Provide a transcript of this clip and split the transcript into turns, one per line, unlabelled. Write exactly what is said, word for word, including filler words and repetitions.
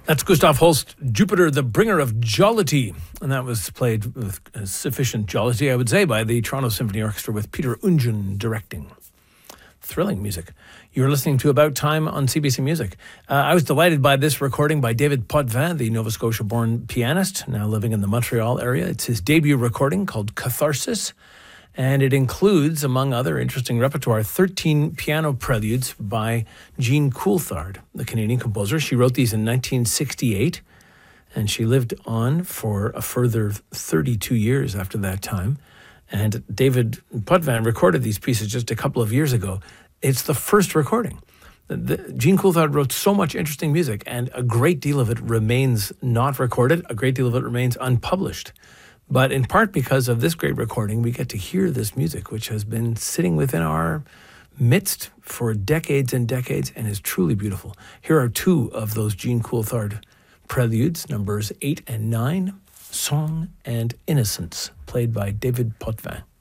That's Gustav Holst, Jupiter, the Bringer of Jollity. And that was played with sufficient jollity, I would say, by the Toronto Symphony Orchestra with Peter Ungen directing. Thrilling music. You're listening to About Time on C B C Music. Uh, I was delighted by this recording by David Potvin, the Nova Scotia-born pianist, now living in the Montreal area. It's his debut recording called Catharsis, and it includes, among other interesting repertoire, thirteen piano preludes by Jean Coulthard, the Canadian composer. She wrote these in nineteen sixty-eight, and she lived on for a further thirty-two years after that time. And David Potvin recorded these pieces just a couple of years ago. It's the first recording. The, Jean Coulthard wrote so much interesting music, and a great deal of it remains not recorded. A great deal of it remains unpublished. But in part because of this great recording, we get to hear this music, which has been sitting within our midst for decades and decades and is truly beautiful. Here are two of those Jean Coulthard preludes, numbers eight and nine, Song and Innocence, played by David Potvin.